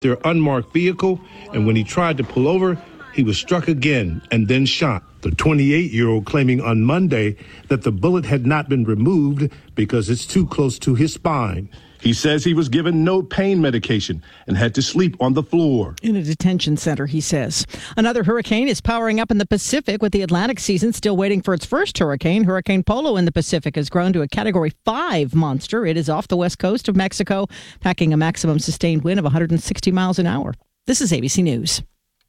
their unmarked vehicle, and when he tried to pull over, he was struck again and then shot. The 28-year-old claiming on Monday that the bullet had not been removed because it's too close to his spine. He says he was given no pain medication and had to sleep on the floor. In a detention center, he says. Another hurricane is powering up in the Pacific, with the Atlantic season still waiting for its first hurricane. Hurricane Polo in the Pacific has grown to a Category 5 monster. It is off the west coast of Mexico, packing a maximum sustained wind of 160 miles an hour. This is ABC News.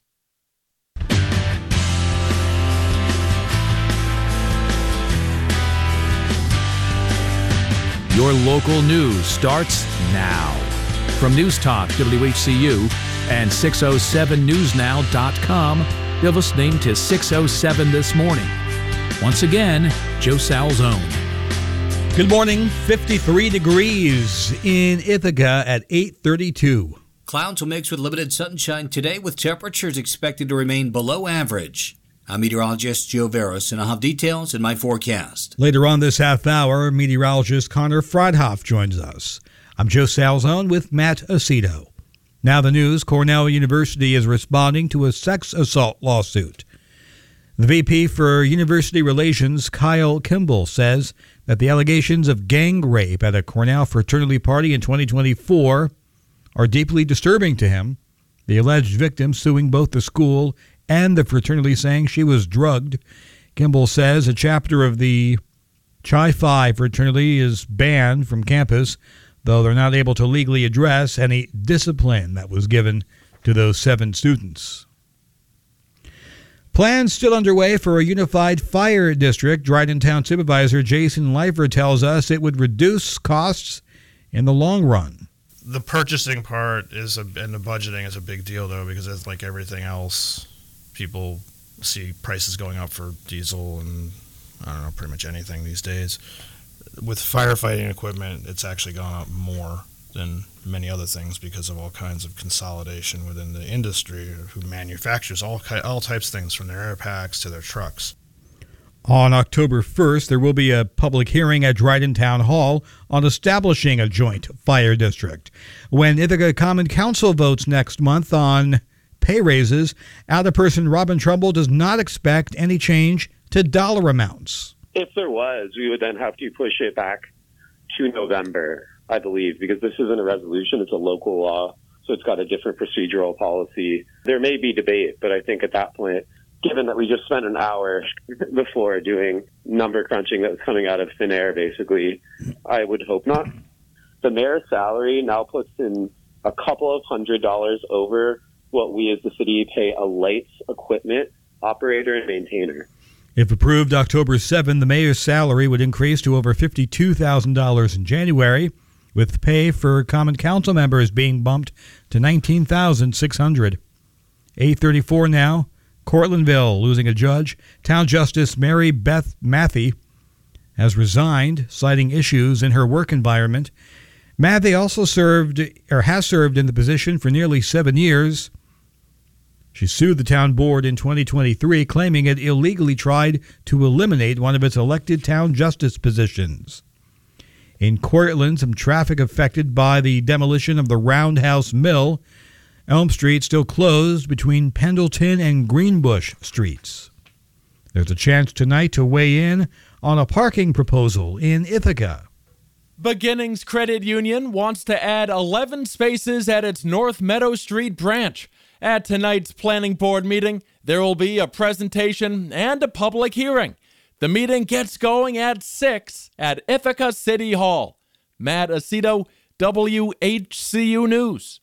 Your local news starts now. From News Talk WHCU and 607newsnow.com, you're listening to 607 This Morning. Once again, Joe Salzone. Good morning. 53 degrees in Ithaca at 8:32. Clouds will mix with limited sunshine today, with temperatures expected to remain below average. I'm meteorologist Joe Veras, and I'll have details in my forecast. Later on this half hour, meteorologist Connor Freidhoff joins us. I'm Joe Salzone with Matt Aceto. Now the news. Cornell University is responding to a sex assault lawsuit. The VP for University Relations, Kyle Kimball, says that the allegations of gang rape at a Cornell fraternity party in 2024 are deeply disturbing to him. The alleged victim suing both the school and the fraternity, saying she was drugged. Kimball says a chapter of the Chi Phi fraternity is banned from campus, though they're not able to legally address any discipline that was given to those 7 students. Plans still underway for a unified fire district. Dryden Town Supervisor Jason Leifer tells us it would reduce costs in the long run. The purchasing part and the budgeting is a big deal, though, because it's like everything else. People see prices going up for diesel and, I don't know, pretty much anything these days. With firefighting equipment, it's actually gone up more than many other things because of all kinds of consolidation within the industry who manufactures all types of things, from their air packs to their trucks. On October 1st, there will be a public hearing at Dryden Town Hall on establishing a joint fire district. When Ithaca Common Council votes next month on pay raises, Alderperson Robin Trumbull does not expect any change to dollar amounts. If there was, we would then have to push it back to November, I believe, because this isn't a resolution, it's a local law, so it's got a different procedural policy. There may be debate, but I think at that point, given that we just spent an hour before doing number crunching that was coming out of thin air, basically, I would hope not. The mayor's salary now puts in a couple of $100s over what we as the city pay a lights equipment operator and maintainer. If approved October 7, the mayor's salary would increase to over $52,000 in January, with pay for common council members being bumped to $19,600. 8:34 now. Cortlandville losing a judge. Town Justice Mary Beth Matthey has resigned, citing issues in her work environment. Matthey also has served in the position for nearly 7 years. She sued the town board in 2023, claiming it illegally tried to eliminate one of its elected town justice positions. In Cortland, some traffic affected by the demolition of the Roundhouse Mill. Elm Street still closed between Pendleton and Greenbush Streets. There's a chance tonight to weigh in on a parking proposal in Ithaca. Beginnings Credit Union wants to add 11 spaces at its North Meadow Street branch. At tonight's planning board meeting, there will be a presentation and a public hearing. The meeting gets going at 6 at Ithaca City Hall. Matt Aceto, WHCU News.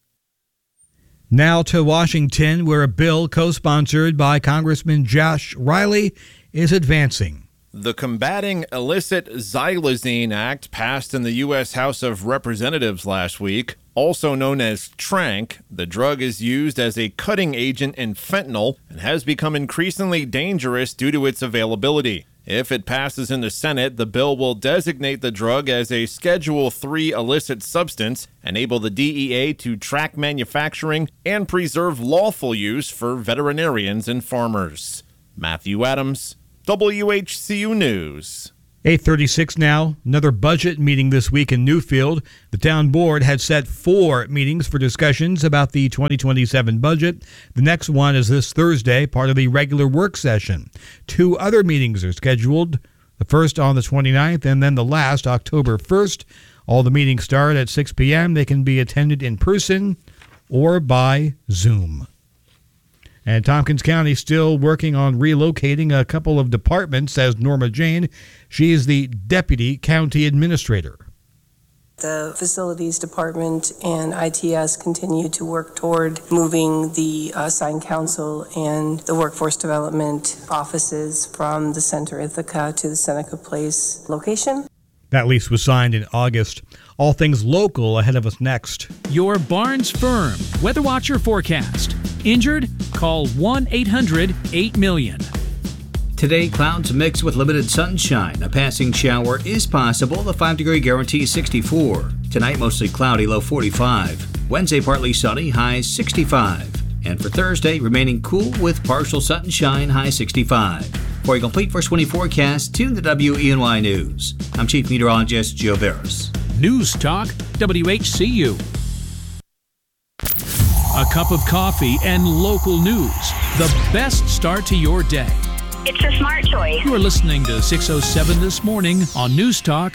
Now to Washington, where a bill co-sponsored by Congressman Josh Riley is advancing. The Combating Illicit Xylazine Act passed in the U.S. House of Representatives last week. Also known as Tranq, the drug is used as a cutting agent in fentanyl and has become increasingly dangerous due to its availability. If it passes in the Senate, the bill will designate the drug as a Schedule III illicit substance, enable the DEA to track manufacturing, and preserve lawful use for veterinarians and farmers. Matthew Adams, WHCU News. 8:36 now. Another budget meeting this week in Newfield. The town board had set 4 meetings for discussions about the 2027 budget. The next one is this Thursday, part of the regular work session. 2 other meetings are scheduled, the first on the 29th and then the last October 1st. All the meetings start at 6 p.m. They can be attended in person or by Zoom. And Tompkins County still working on relocating a couple of departments, says Norma Jane. She is the Deputy County Administrator. The Facilities Department and ITS continue to work toward moving the Sign Council and the Workforce Development offices from the Center Ithaca to the Seneca Place location. That lease was signed in August. All things local ahead of us next. Your Barnes Firm Weather Watcher forecast. Injured? Call 1-800-8-MILLION. Today, clouds mixed with limited sunshine. A passing shower is possible. The 5-degree guarantee is 64. Tonight, mostly cloudy, low 45. Wednesday, partly sunny, high 65. And for Thursday, remaining cool with partial sunshine, high 65. For a complete first 24 forecast, tune to WENY News. I'm Chief Meteorologist Joe Veras. News Talk WHCU. A cup of coffee and local news. The best start to your day. It's a smart choice. You are listening to 607 This Morning on News Talk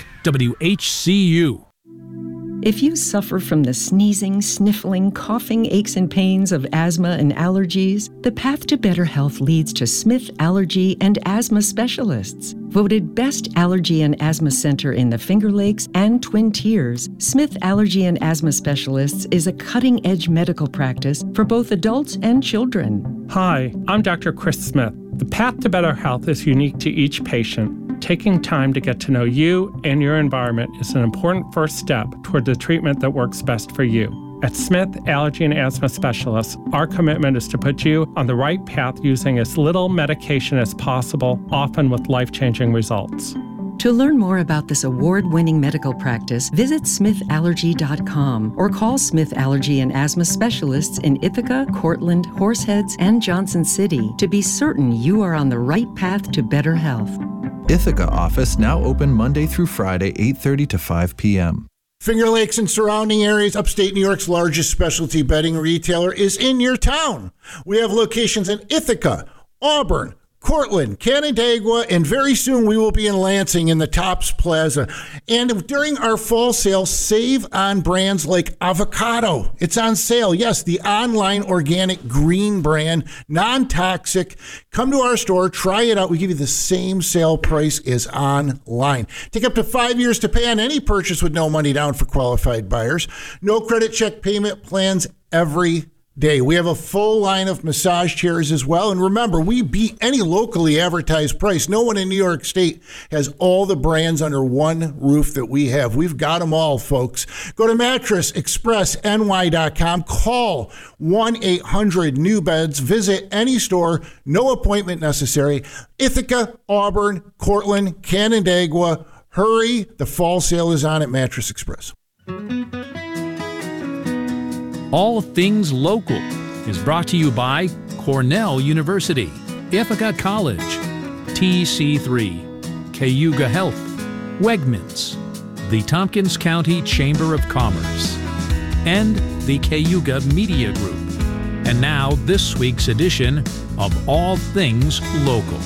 WHCU. If you suffer from the sneezing, sniffling, coughing, aches and pains of asthma and allergies, the path to better health leads to Smith Allergy and Asthma Specialists. Voted Best Allergy and Asthma Center in the Finger Lakes and Twin Tiers, Smith Allergy and Asthma Specialists is a cutting-edge medical practice for both adults and children. Hi, I'm Dr. Chris Smith. The path to better health is unique to each patient. Taking time to get to know you and your environment is an important first step toward the treatment that works best for you. At Smith Allergy and Asthma Specialists, our commitment is to put you on the right path using as little medication as possible, often with life-changing results. To learn more about this award-winning medical practice, visit smithallergy.com or call Smith Allergy and Asthma Specialists in Ithaca, Cortland, Horseheads, and Johnson City to be certain you are on the right path to better health. Ithaca office now open Monday through Friday, 8:30 to 5 p.m. Finger Lakes and surrounding areas, upstate New York's largest specialty bedding retailer is in your town. We have locations in Ithaca, Auburn, Cortland, Canandaigua, and very soon we will be in Lansing in the Tops Plaza. And during our fall sale, save on brands like avocado. It's on sale. Yes, the online organic green brand, non-toxic. Come to our store, try it out. We give you the same sale price as online. Take up to 5 years to pay on any purchase with no money down for qualified buyers. No credit check payment plans every day. We have a full line of massage chairs as well. And remember, we beat any locally advertised price. No one in New York State has all the brands under one roof that we have. We've got them all, folks. Go to mattressexpressny.com. Call 1-800-NEW-BEDS. Visit any store. No appointment necessary. Ithaca, Auburn, Cortland, Canandaigua. Hurry. The fall sale is on at Mattress Express. All Things Local is brought to you by Cornell University, Ithaca College, TC3, Cayuga Health, Wegmans, the Tompkins County Chamber of Commerce, and the Cayuga Media Group. And now, this week's edition of All Things Local.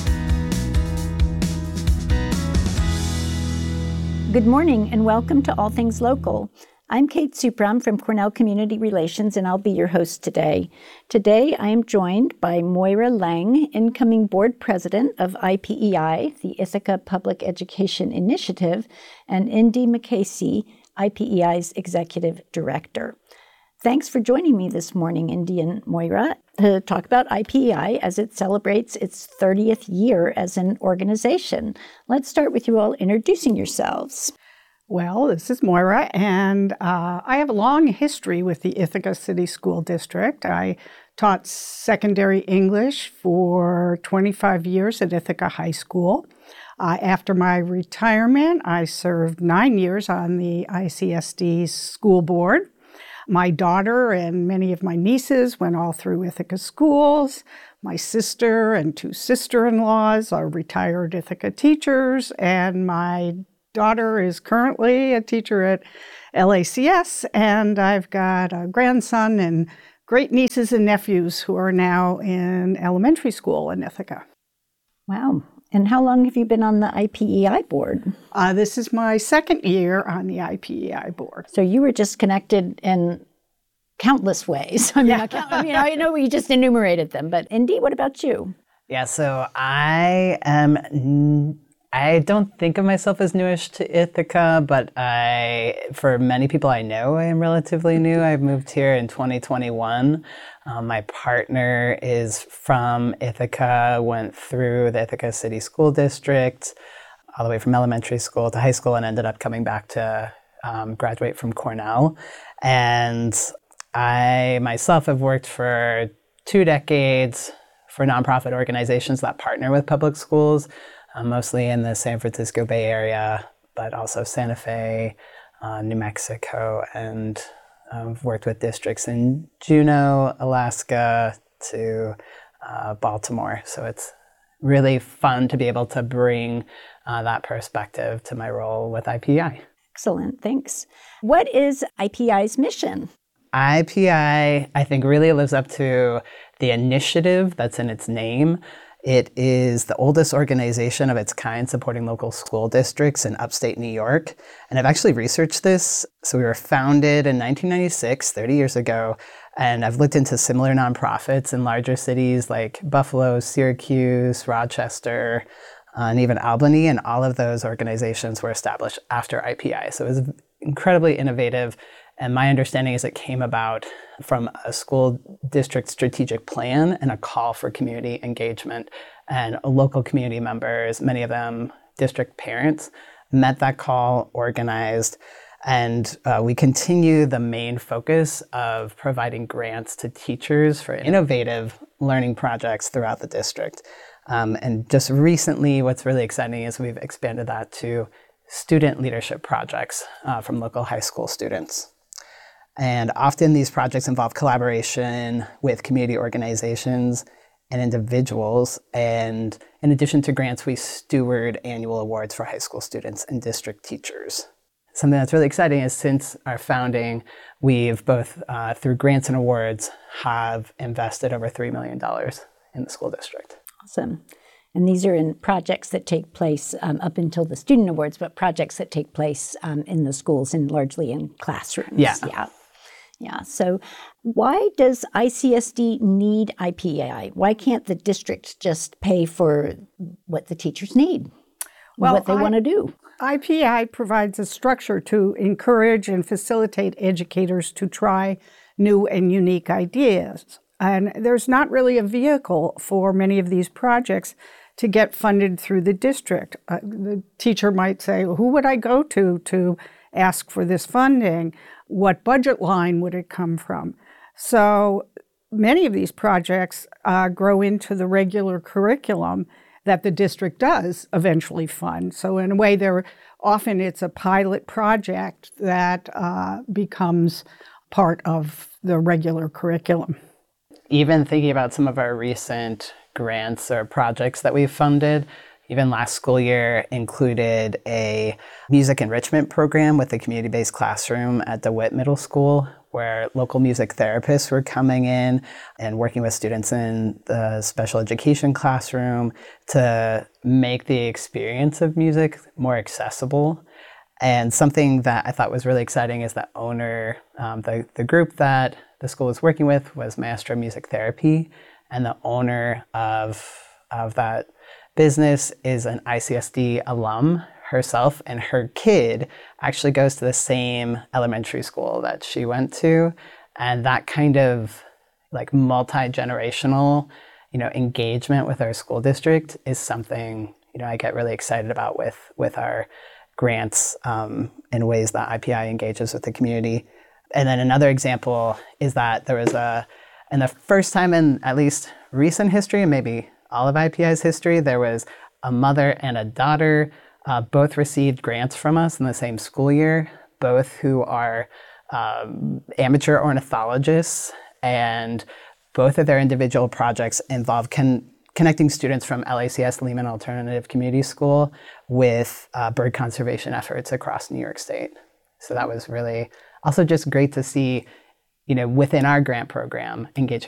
Good morning and welcome to All Things Local. I'm Kate Supram from Cornell Community Relations, and I'll be your host today. Today, I am joined by Moira Lang, incoming board president of IPEI, the Ithaca Public Education Initiative, and Indy McCasey, IPEI's executive director. Thanks for joining me this morning, Indy and Moira, to talk about IPEI as it celebrates its 30th year as an organization. Let's start with you all introducing yourselves. Well, this is Moira, and I have a long history with the Ithaca City School District. I taught secondary English for 25 years at Ithaca High School. After my retirement, I served 9 years on the ICSD school board. My daughter and many of my nieces went all through Ithaca schools. My sister and 2 sister-in-laws are retired Ithaca teachers, and my daughter is currently a teacher at LACS, and I've got a grandson and great nieces and nephews who are now in elementary school in Ithaca. Wow. And how long have you been on the IPEI board? This is my 2nd year on the IPEI board. So you were just connected in countless ways. I mean, I know we just enumerated them, but Indy, what about you? Yeah, so I don't think of myself as newish to Ithaca, but for many people I know, I am relatively new. I moved here in 2021. My partner is from Ithaca, went through the Ithaca City School District, all the way from elementary school to high school, and ended up coming back to graduate from Cornell. And I myself have worked for 2 decades for nonprofit organizations that partner with public schools, mostly in the San Francisco Bay Area, but also Santa Fe, New Mexico, and I've worked with districts in Juneau, Alaska, to Baltimore. So it's really fun to be able to bring that perspective to my role with IPEI. Excellent, thanks. What is IPEI's mission? IPEI, I think, really lives up to the initiative that's in its name. It is the oldest organization of its kind supporting local school districts in upstate New York. And I've actually researched this. So we were founded in 1996, 30 years ago. And I've looked into similar nonprofits in larger cities like Buffalo, Syracuse, Rochester, and even Albany. And all of those organizations were established after IPEI. So it was incredibly innovative. And my understanding is it came about from a school district strategic plan and a call for community engagement. And local community members, many of them district parents, met that call, organized, and we continue the main focus of providing grants to teachers for innovative learning projects throughout the district. And just recently, what's really exciting is we've expanded that to student leadership projects from local high school students. And often these projects involve collaboration with community organizations and individuals. And in addition to grants, we steward annual awards for high school students and district teachers. Something that's really exciting is since our founding, we've both, through grants and awards, have invested over $3 million in the school district. Awesome. And these are in projects that take place up until the student awards, but projects that take place in the schools and largely in classrooms. Yeah. So why does ICSD need IPEI? Why can't the district just pay for what the teachers need, what they want to do? IPEI provides a structure to encourage and facilitate educators to try new and unique ideas. And there's not really a vehicle for many of these projects to get funded through the district. The teacher might say, who would I go to ask for this funding? What budget line would it come from? So many of these projects grow into the regular curriculum that the district does eventually fund. So in a way, often it's a pilot project that becomes part of the regular curriculum. Even thinking about some of our recent grants or projects that we've funded, even last school year included a music enrichment program with a community-based classroom at DeWitt Middle School, where local music therapists were coming in and working with students in the special education classroom to make the experience of music more accessible. And something that I thought was really exciting is that owner, the group that the school was working with was Maestro Music Therapy, and the owner of that business is an ICSD alum herself, and her kid actually goes to the same elementary school that she went to. And that kind of like multi-generational, engagement with our school district is something, I get really excited about with our grants in ways that IPEI engages with the community. And then another example is that there was in the first time in at least recent history, and maybe all of IPEI's history, there was a mother and a daughter, both received grants from us in the same school year, both who are amateur ornithologists, and both of their individual projects involve connecting students from LACS Lehman Alternative Community School with bird conservation efforts across New York State. So that was really also just great to see, within our grant program, engaging